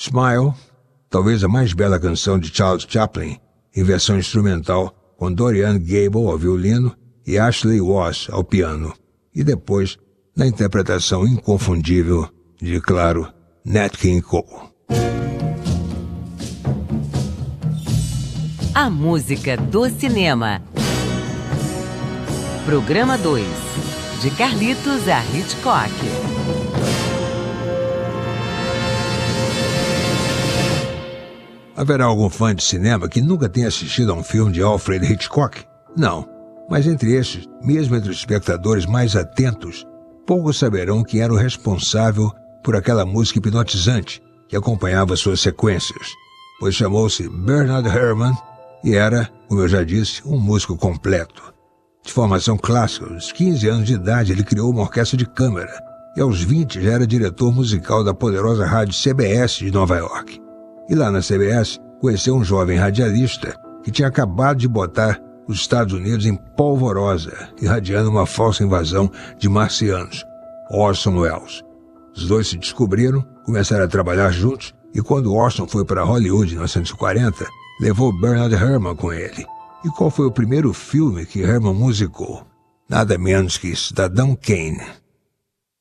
Smile, talvez a mais bela canção de Charles Chaplin, em versão instrumental, com Dorian Gable ao violino e Ashley Walsh ao piano. E depois, na interpretação inconfundível de, claro, Nat King Cole. A música do cinema. Programa 2. De Carlitos a Hitchcock. Haverá algum fã de cinema que nunca tenha assistido a um filme de Alfred Hitchcock? Não. Mas entre estes, mesmo entre os espectadores mais atentos, poucos saberão quem era o responsável por aquela música hipnotizante que acompanhava suas sequências, pois chamou-se Bernard Herrmann e era, como eu já disse, um músico completo. De formação clássica, aos 15 anos de idade ele criou uma orquestra de câmara e aos 20 já era diretor musical da poderosa rádio CBS de Nova York. E lá na CBS conheceu um jovem radialista que tinha acabado de botar os Estados Unidos em polvorosa, irradiando uma falsa invasão de marcianos, Orson Welles. Os dois se descobriram, começaram a trabalhar juntos e quando Orson foi para Hollywood em 1940, levou Bernard Herrmann com ele. E qual foi o primeiro filme que Herrmann musicou? Nada menos que Cidadão Kane.